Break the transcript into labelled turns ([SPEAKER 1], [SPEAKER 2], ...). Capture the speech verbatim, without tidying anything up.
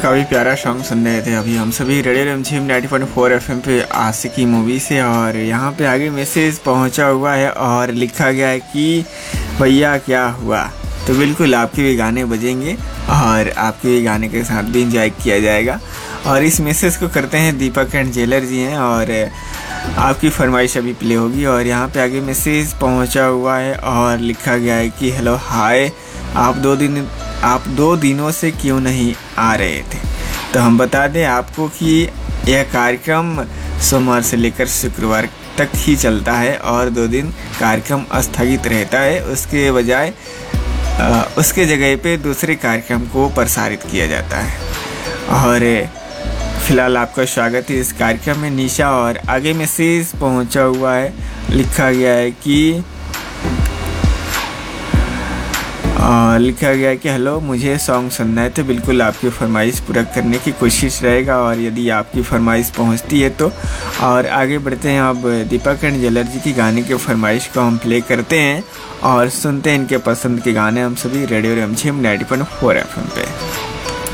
[SPEAKER 1] काफ़ी प्यारा सॉन्ग सुन रहे थे अभी हम सभी रेडियो रिमझिम नाइंटी पॉइंट फोर एफएम पे आशिकी मूवी से। और यहाँ पे आगे मैसेज पहुँचा हुआ है और लिखा गया है कि भैया क्या हुआ। तो बिल्कुल आपके भी गाने बजेंगे और आपके भी गाने के साथ भी इंजॉय किया जाएगा। और इस मैसेज को करते हैं दीपक एंड जेलर जी हैं और आपकी फरमाइश अभी प्ले होगी। और यहाँ पे आगे मैसेज पहुँचा हुआ है और लिखा गया है कि हेलो हाय, आप दो दिन आप दो दिनों से क्यों नहीं आ रहे थे। तो हम बता दें आपको कि यह कार्यक्रम सोमवार से लेकर शुक्रवार तक ही चलता है और दो दिन कार्यक्रम स्थगित रहता है। उसके बजाय उसके जगह पे दूसरे कार्यक्रम को प्रसारित किया जाता है। और फिलहाल आपका स्वागत है इस कार्यक्रम में निशा। और आगे मैसेज पहुंचा हुआ है, लिखा गया है कि आ, लिखा गया है कि हेलो, मुझे सॉन्ग सुनना है। तो बिल्कुल आपकी फरमाइश पूरा करने की कोशिश रहेगा और यदि आपकी फरमाइश पहुंचती है तो। और आगे बढ़ते हैं, अब दीपक एंड जेलर जी की गाने के फरमाइश को हम प्ले करते हैं और सुनते हैं इनके पसंद के गाने हम सभी रेडियो रिमझिम नाइंटी पॉइंट फोर एफएम पे।